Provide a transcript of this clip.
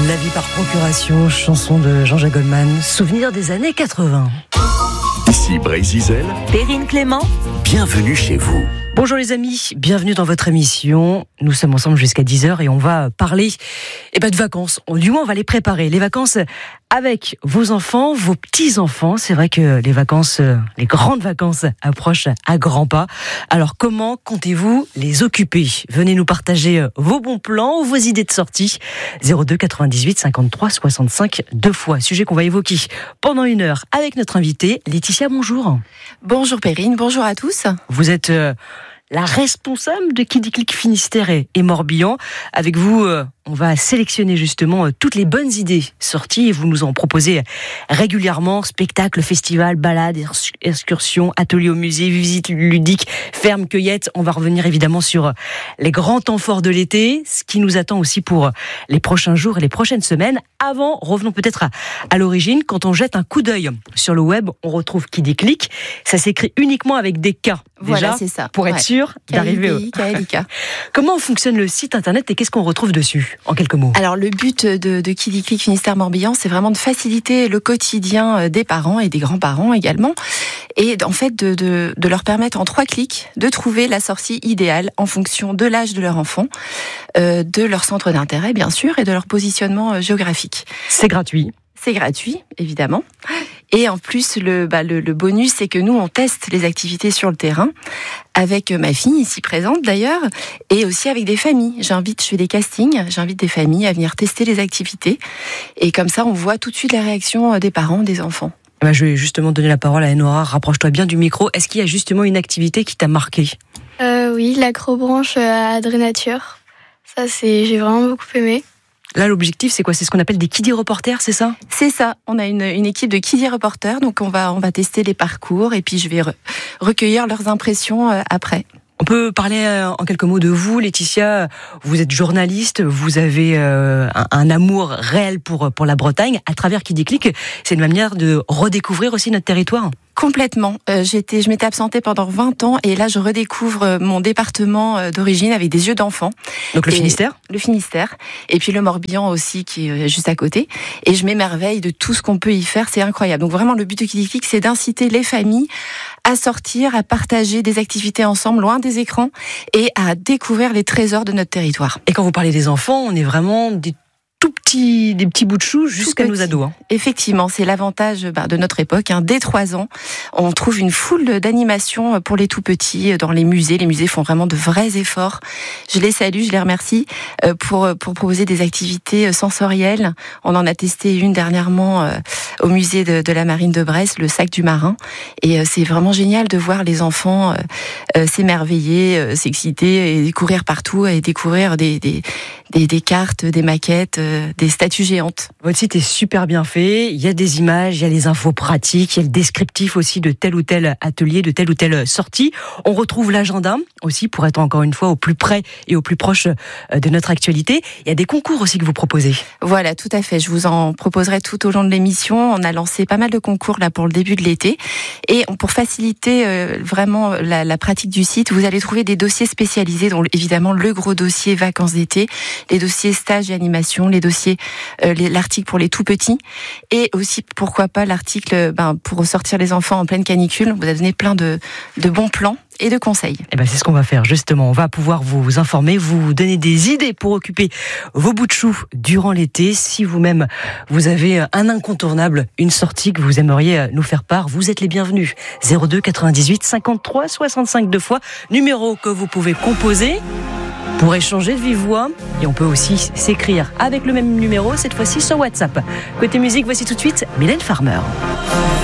La vie par procuration, chanson de Jean-Jacques Goldman, souvenir des années 80. Ici Brézizel, Perrine Clément, bienvenue chez vous. Bonjour les amis, bienvenue dans votre émission. Nous sommes ensemble jusqu'à 10h et on va parler de vacances. Du moins, on va les préparer. Les vacances avec vos enfants, vos petits-enfants. C'est vrai que les vacances, les grandes vacances approchent à grands pas. Alors, comment comptez-vous les occuper ? Venez nous partager vos bons plans ou vos idées de sortie. 02 98 53 65 2 fois. Sujet qu'on va évoquer pendant une heure avec notre invitée. Laetitia, bonjour. Bonjour Perrine, bonjour à tous. Vous êtes la responsable de Qui dit Clic Finistère et Morbihan. Avec vous, on va sélectionner justement toutes les bonnes idées sorties et vous nous en proposez régulièrement. Spectacles, festivals, balades, excursions, ateliers au musée, visites ludiques, fermes, cueillettes. On va revenir évidemment sur les grands temps forts de l'été, ce qui nous attend aussi pour les prochains jours et les prochaines semaines. Avant, revenons peut-être à l'origine. Quand on jette un coup d'œil sur le web, on retrouve Qui dit Clic. Ça s'écrit uniquement avec des K. Voilà, déjà, c'est ça. Pour être sûr d'arriver au... Comment fonctionne le site internet et qu'est-ce qu'on retrouve dessus, en quelques mots ? Alors, le but de Qui dit Clic Finistère Morbihan, c'est vraiment de faciliter le quotidien des parents et des grands-parents également. Et en fait, de leur permettre en 3 clics de trouver la sortie idéale en fonction de l'âge de leur enfant, de leur centre d'intérêt, bien sûr, et de leur positionnement géographique. C'est gratuit. C'est gratuit, évidemment. Et en plus, le bonus, c'est que nous, on teste les activités sur le terrain avec ma fille, ici présente d'ailleurs, et aussi avec des familles. Je fais des castings, j'invite des familles à venir tester les activités. Et comme ça, on voit tout de suite la réaction des parents, des enfants. Je vais justement donner la parole à Enora. Rapproche-toi bien du micro. Est-ce qu'il y a justement une activité qui t'a marqué ? Oui, l'acrobranche à Adrénature. Ça, j'ai vraiment beaucoup aimé. Là, l'objectif, c'est quoi ? C'est ce qu'on appelle des Qui dit reporters, c'est ça ? C'est ça. On a une équipe de Qui dit reporters, donc on va tester les parcours et puis je vais recueillir leurs impressions après. On peut parler en quelques mots de vous, Laetitia. Vous êtes journaliste, vous avez un amour réel pour la Bretagne. À travers Qui dit Clic, c'est une manière de redécouvrir aussi notre territoire. Complètement. Je m'étais absentée pendant 20 ans et là je redécouvre mon département d'origine avec des yeux d'enfant. Donc le Finistère ? Le Finistère. Et puis le Morbihan aussi qui est juste à côté. Et je m'émerveille de tout ce qu'on peut y faire, c'est incroyable. Donc vraiment le but de Qui dit Clic, c'est d'inciter les familles à sortir, à partager des activités ensemble, loin des écrans, et à découvrir les trésors de notre territoire. Et quand vous parlez des enfants, on est vraiment des petits bouts de chou jusqu'à nos ados. Effectivement, c'est l'avantage de notre époque. Dès 3 ans, on trouve une foule d'animations pour les tout petits dans les musées. Les musées font vraiment de vrais efforts. Je les salue, je les remercie pour proposer des activités sensorielles. On en a testé une dernièrement au musée de la Marine de Brest, le sac du marin. Et c'est vraiment génial de voir les enfants s'émerveiller, s'exciter et courir partout et découvrir des cartes, des maquettes, des statues géantes. Votre site est super bien fait, il y a des images, il y a les infos pratiques, il y a le descriptif aussi de tel ou tel atelier, de telle ou telle sortie. On retrouve l'agenda aussi pour être encore une fois au plus près et au plus proche de notre actualité. Il y a des concours aussi que vous proposez. Voilà, tout à fait. Je vous en proposerai tout au long de l'émission. On a lancé pas mal de concours là pour le début de l'été. Et pour faciliter vraiment la pratique du site, vous allez trouver des dossiers spécialisés, dont évidemment le gros dossier vacances d'été, les dossiers stages et animation, les dossiers, l'article pour les tout petits, et aussi pourquoi pas l'article pour sortir les enfants en pleine canicule. On vous a donné plein de bons plans et de conseils. C'est ce qu'on va faire justement. On va pouvoir vous informer, vous donner des idées pour occuper vos bouts de chou durant l'été. Si vous-même vous avez un incontournable, une sortie que vous aimeriez nous faire part, vous êtes les bienvenus. 02 98 53 65 2 fois, numéro que vous pouvez composer pour échanger de vive voix. Et on peut aussi s'écrire avec le même numéro, cette fois-ci sur WhatsApp. Côté musique, voici tout de suite Mylène Farmer.